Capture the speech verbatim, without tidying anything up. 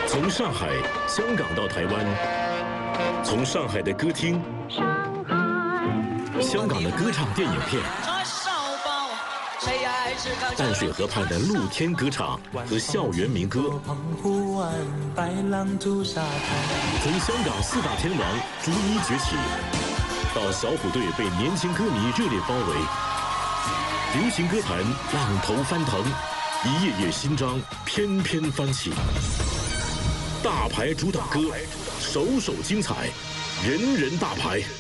从上海、香港到台湾，从上海的歌厅，香港的歌唱电影片，淡水河畔的露天歌场和校园民歌，从香港四大天王逐一崛起，到小虎队被年轻歌迷热烈包围，流行歌坛浪头翻腾，一页页新章翩翩翻起。大牌主打歌，首首精彩，人人大牌。